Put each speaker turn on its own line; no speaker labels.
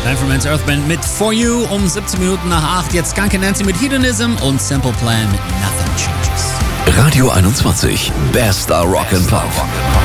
Time for Men's Earth Band mit For You um 17 Minuten nach 8. Jetzt Skunk Nancy mit Hedonism und Simple Plan mit Nothing Changes.
Radio 21, bester Rock and Pop.